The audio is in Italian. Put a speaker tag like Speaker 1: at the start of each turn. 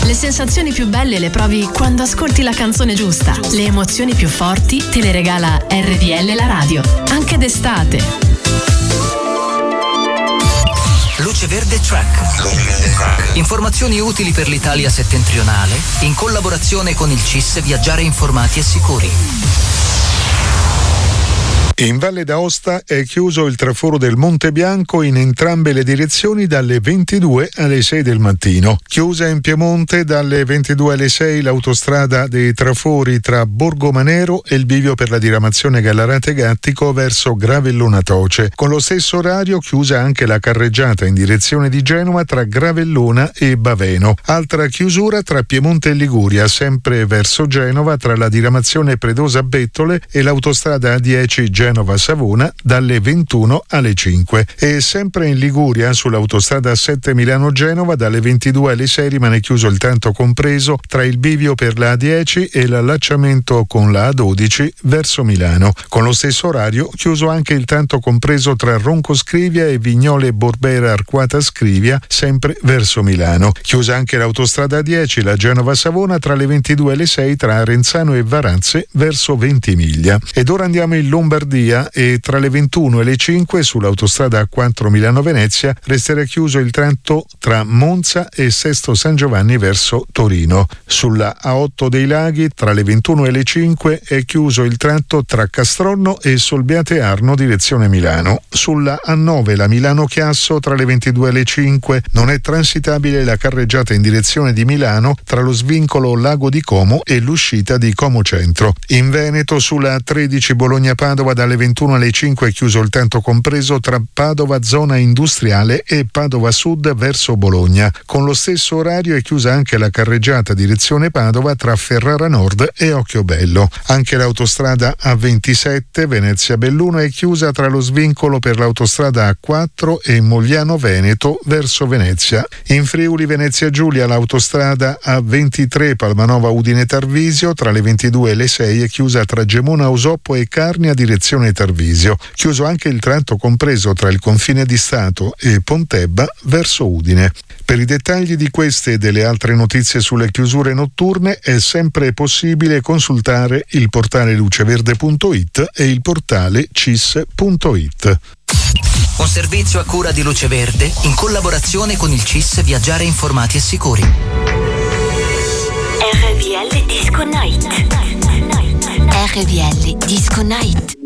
Speaker 1: Le sensazioni più belle le provi quando ascolti la canzone giusta. Le emozioni più forti te le regala RDL la radio, anche d'estate.
Speaker 2: Luce Verde Track. Informazioni utili per l'Italia settentrionale in collaborazione con il CIS Viaggiare informati e sicuri.
Speaker 3: In Valle d'Aosta è chiuso il traforo del Monte Bianco in entrambe le direzioni dalle 22 alle 6 del mattino. Chiusa in Piemonte dalle 22 alle 6 l'autostrada dei trafori tra Borgomanero e il bivio per la diramazione Gallarate-Gattico verso Gravellona Toce. Con lo stesso orario chiusa anche la carreggiata in direzione di Genova tra Gravellona e Baveno. Altra chiusura tra Piemonte e Liguria, sempre verso Genova tra la diramazione Predosa-Bettole e l'autostrada A10 Genova-Savona dalle 21 alle 5. E sempre in Liguria sull'autostrada A7 Milano-Genova dalle 22 alle 6 rimane chiuso il tratto compreso tra il bivio per la A10 e l'allacciamento con la A12 verso Milano. Con lo stesso orario chiuso anche il tratto compreso tra Ronco Scrivia e Vignole Borbera Arquata Scrivia sempre verso Milano. Chiusa anche l'autostrada A10 la Genova-Savona tra le 22 e le 6 tra Arenzano e Varazze verso Ventimiglia. Ed ora andiamo in Lombardia e tra le 21 e le 5 sull'autostrada A4 Milano-Venezia resterà chiuso il tratto tra Monza e Sesto San Giovanni verso Torino. Sulla A8 dei Laghi tra le 21 e le 5 è chiuso il tratto tra Castronno e Solbiate Arno direzione Milano. Sulla A9 la Milano-Chiasso tra le 22 e le 5 non è transitabile la carreggiata in direzione di Milano tra lo svincolo Lago di Como e l'uscita di Como Centro. In Veneto sulla A13 Bologna-Padova dalle 21 alle 5 è chiuso il tratto compreso tra Padova zona industriale e Padova Sud verso Bologna. Con lo stesso orario è chiusa anche la carreggiata direzione Padova tra Ferrara Nord e Occhiobello. Anche l'autostrada A27 Venezia-Belluno è chiusa tra lo svincolo per l'autostrada A4 e Mogliano Veneto verso Venezia. In Friuli Venezia Giulia l'autostrada A23 Palmanova Udine Tarvisio tra le 22 e le 6 è chiusa tra Gemona Usoppo e Carnia direzione Tarvisio. Chiuso anche il tratto compreso tra il confine di Stato e Pontebba verso Udine. Per i dettagli di queste e delle altre notizie sulle chiusure notturne è sempre possibile consultare il portale luceverde.it e il portale cis.it.
Speaker 2: Un servizio a cura di Luce Verde in collaborazione con il CIS Viaggiare informati e sicuri.
Speaker 4: RDL Disco Night. RDL Disco Night.